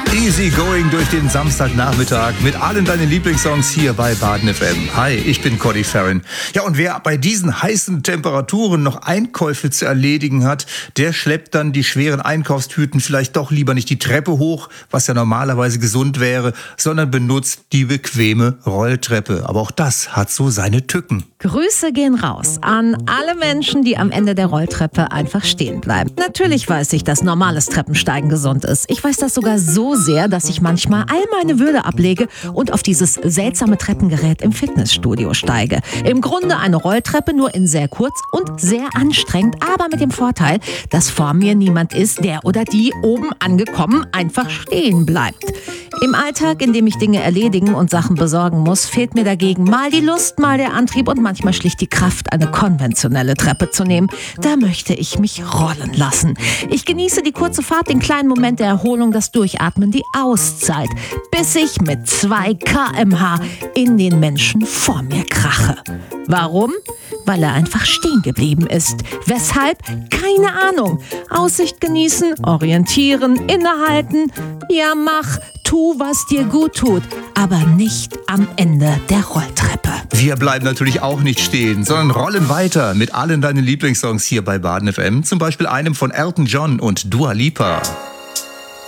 Easy going durch den Samstagnachmittag mit allen deinen Lieblingssongs hier bei Baden FM. Hi, ich bin Conny Farren. Ja, und wer bei diesen heißen Temperaturen noch Einkäufe zu erledigen hat, der schleppt dann die schweren Einkaufstüten vielleicht doch lieber nicht die Treppe hoch, was ja normalerweise gesund wäre, sondern benutzt die bequeme Rolltreppe. Aber auch das hat so seine Tücken. Grüße gehen raus an alle Menschen, die am Ende der Rolltreppe einfach stehen bleiben. Natürlich weiß ich, dass normales Treppensteigen gesund ist. Ich weiß das sogar so sehr, dass ich manchmal all meine Würde ablege und auf dieses seltsame Treppengerät im Fitnessstudio steige. Im Grunde eine Rolltreppe, nur in sehr kurz und sehr anstrengend, aber mit dem Vorteil, dass vor mir niemand ist, der oder die oben angekommen einfach stehen bleibt. Im Alltag, in dem ich Dinge erledigen und Sachen besorgen muss, fehlt mir dagegen mal die Lust, mal der Antrieb und manchmal schlicht die Kraft, eine konventionelle Treppe zu nehmen. Da möchte ich mich rollen lassen. Ich genieße die kurze Fahrt, den kleinen Moment der Erholung, das Durchatmen, die Auszeit, bis ich mit 2 km/h in den Menschen vor mir krache. Warum? Weil er einfach stehen geblieben ist. Weshalb? Keine Ahnung. Aussicht genießen, orientieren, innehalten. Ja, tu, was dir gut tut, aber nicht am Ende der Rolltreppe. Wir bleiben natürlich auch nicht stehen, sondern rollen weiter mit allen deinen Lieblingssongs hier bei Baden FM. Zum Beispiel einem von Elton John und Dua Lipa.